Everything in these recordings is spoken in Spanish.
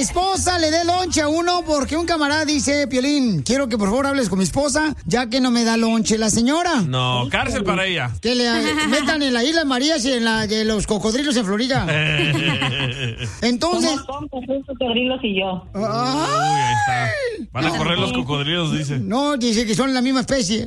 esposa le dé lonche a uno porque un camarada dice, Piolín, quiero que por favor hables con mi esposa, ya que no me da lonche la señora. No, cárcel para ella. Que le metan en la Isla Marías y en la de los cocodrilos en Florida. Entonces... Somos cocodrilos y yo. Uy, ahí está. Van a correr los cocodrilos, dice. No, dice que son la misma especie.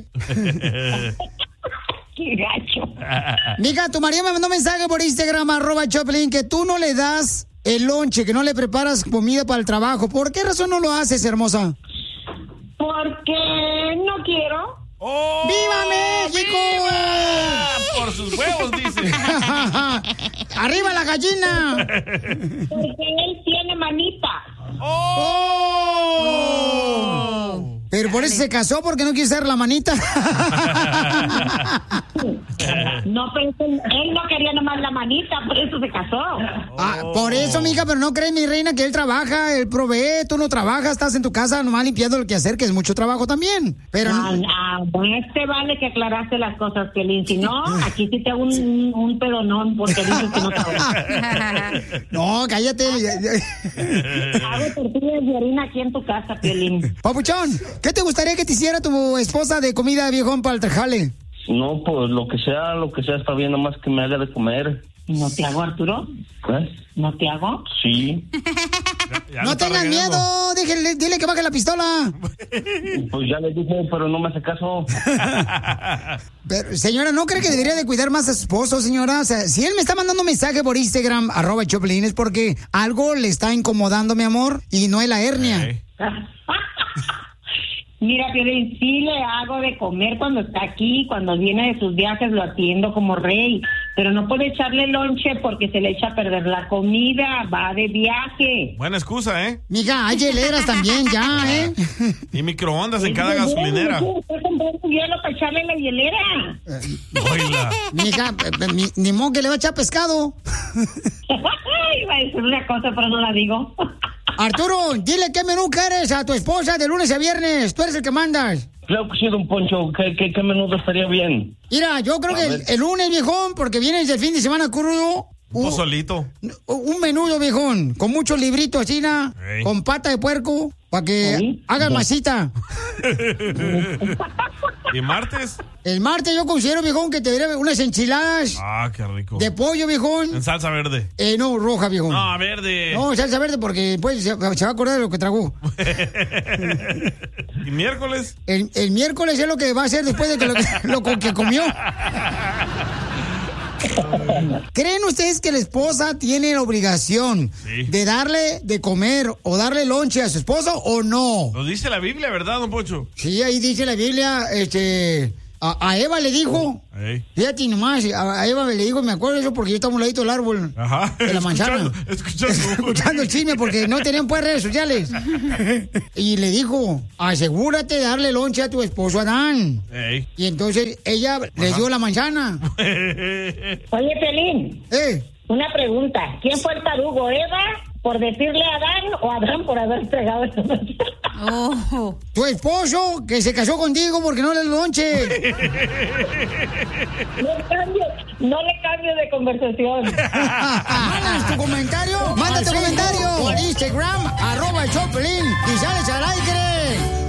Qué gacho. Mija, tu marido me mandó un mensaje por Instagram, @Choplin, que tú no le das el lonche, que no le preparas comida para el trabajo. ¿Por qué razón no lo haces, hermosa? Porque no quiero. ¡Oh! ¡Viva México! ¡Viva! Por sus huevos, dice. ¡Arriba la gallina! Porque él tiene manita. ¡Oh! Pero por eso se casó, porque no quiere ser la manita. No, pero él no quería nomás la manita, por eso se casó. Por eso, mija, pero no crees, mi reina, que él trabaja, él provee, tú no trabajas, estás en tu casa nomás limpiando el quehacer, que es mucho trabajo también. Pero vale que aclaraste las cosas, Piolín. Si no, aquí sí te hago un pedonón porque dices que no trabajas. No, cállate. Hago tortillas de harina aquí en tu casa, Piolín. Papuchón, ¿qué te gustaría que te hiciera tu esposa de comida, viejón, para el trajale? No, pues lo que sea está bien, nomás que me haga de comer. ¿No te hago, Arturo? ¿Eh? ¿No te hago? Sí. Ya no tengas miedo, dile que baje la pistola. Pues ya le dije, pero no me hace caso. Pero, señora, ¿no cree que debería de cuidar más a su esposo, señora? O sea, si él me está mandando un mensaje por Instagram, @Choplin, es porque algo le está incomodando, mi amor, y no es la hernia. Hey. Mira, Piolín, sí le hago de comer cuando está aquí, cuando viene de sus viajes lo atiendo como rey, pero no puede echarle lonche porque se le echa a perder la comida, va de viaje. Buena excusa, ¿eh? Mija, hay hieleras también ya, ¿eh? Y microondas en cada gasolinera. Estoy comprando hielo para echarle la hielera. Oila. Mija, ni modo que le va a echar pescado. Iba a decir una cosa, pero no la digo. Arturo, dile qué menú quieres a tu esposa de lunes a viernes. Tú eres el que mandas. Claro que sí, don Poncho. ¿Qué menudo estaría bien? Mira, yo creo que el lunes, viejón, porque vienes del fin de semana crudo. Un pozolito. Un menudo, viejón, con muchos libritos así, Hey. con pata de puerco, para que hagas masita. ¿Y martes? El martes yo considero, viejón, que te daré unas enchiladas Ah, qué rico. de pollo, viejón. En salsa verde. No, roja, viejón. No, verde. No, salsa verde porque después se va a acordar de lo que tragó. ¿Y miércoles? El miércoles es lo que va a hacer después de que lo que comió. ¿Creen ustedes que la esposa tiene la obligación de darle de comer o darle lonche a su esposo o no? Lo dice la Biblia, ¿verdad, don Poncho? Sí, ahí dice la Biblia, a Eva le dijo, Hey. fíjate nomás, a Eva le dijo, me acuerdo de eso porque yo estaba a un ladito del árbol. Ajá. De la manzana. Escuchando el chisme porque no tenían pues redes sociales. Y le dijo, asegúrate de darle lonche a tu esposo Adán. Hey. Y entonces ella le dio la manzana. Oye, Pelín. Una pregunta. ¿Quién fue el tarugo, Eva por decirle a Adán o Adán por haber entregado esa manzana? Tu esposo que se casó contigo porque no le lonche. No le cambio de conversación. Manda tu comentario. Manda tu comentario por Instagram @Choplin y sales al aire.